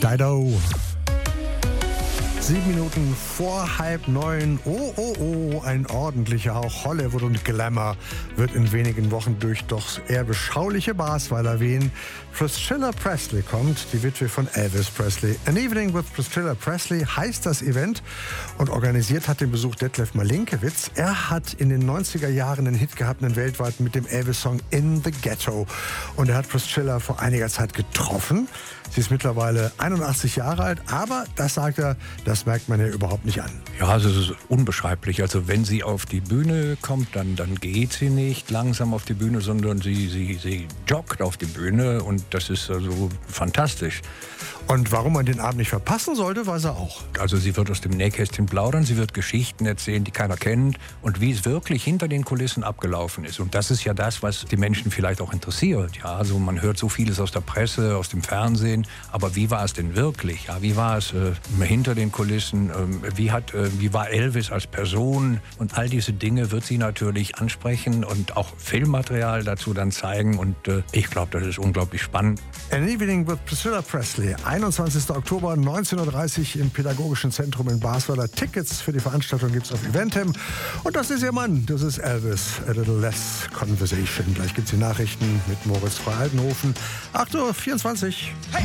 Dido. 7 Minuten vor 8:30. Oh, ein ordentlicher Hauch Hollywood und Glamour wird in wenigen Wochen durch doch eher beschauliche Basweiler wehen. Priscilla Presley kommt, die Witwe von Elvis Presley. An Evening with Priscilla Presley heißt das Event und organisiert hat den Besuch Detlef Malinkewitz. Er hat in den 90er Jahren einen Hit gehabt, einen weltweit mit dem Elvis-Song In the Ghetto. Und er hat Priscilla vor einiger Zeit getroffen. Sie ist mittlerweile 81 Jahre alt, aber das sagt er, das merkt man ja überhaupt nicht an. Ja, also es ist unbeschreiblich. Also wenn sie auf die Bühne kommt, dann geht sie nicht langsam auf die Bühne, sondern sie joggt auf die Bühne und das ist also fantastisch. Und warum man den Abend nicht verpassen sollte, weiß er auch. Also sie wird aus dem Nähkästchen plaudern, sie wird Geschichten erzählen, die keiner kennt und wie es wirklich hinter den Kulissen abgelaufen ist. Und das ist ja das, was die Menschen vielleicht auch interessiert. Ja, also man hört so vieles aus der Presse, aus dem Fernsehen, aber wie war es denn wirklich? Ja, wie war es hinter den Kulissen? Wie war Elvis als Person? Und all diese Dinge wird sie natürlich ansprechen und auch Filmmaterial dazu dann zeigen. Und ich glaube, das ist unglaublich spannend. An Evening with Priscilla Presley, 21. Oktober, 19.30 Uhr im Pädagogischen Zentrum in Basweiler. Tickets für die Veranstaltung gibt es auf Eventim. Und das ist Ihr Mann, das ist Elvis. A Little Less Conversation. Gleich gibt es die Nachrichten mit Moritz Frey-Altenhofen. 8:24 Uhr.